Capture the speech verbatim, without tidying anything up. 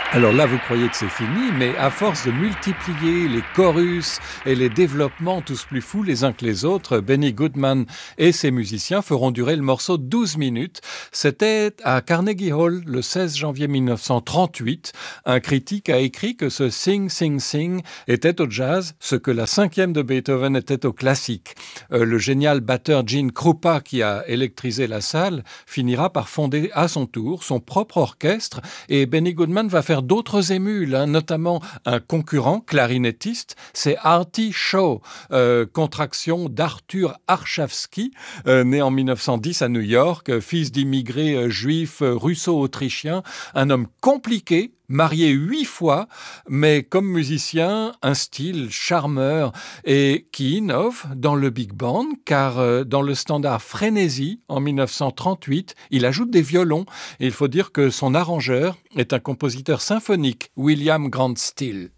Alors là, vous croyez que c'est fini, mais à force de multiplier les chorus et les développements tous plus fous les uns que les autres, Benny Goodman et ses musiciens feront durer le morceau douze minutes. C'était à Carnegie Hall le seize janvier mille neuf cent trente-huit. Un critique a écrit que ce Sing Sing Sing était au jazz ce que la cinquième de Beethoven était au classique. Euh, le génial batteur Gene Krupa, qui a électrisé la salle, finira par fonder à son tour son propre orchestre, et Benny Goodman va faire d'autres émules, hein, notamment un concurrent clarinettiste, c'est Artie Shaw, euh, contraction d'Arthur Archavski, euh, né en mille neuf cent dix à New York, euh, fils d'immigrés euh, juifs euh, russo-autrichiens, un homme compliqué, marié huit fois, mais comme musicien, un style charmeur et qui innove dans le big band, car euh, dans le standard Frénésie, en mille neuf cent trente-huit, il ajoute des violons. Et il faut dire que son arrangeur est un compositeur symphonique, William Grant Still.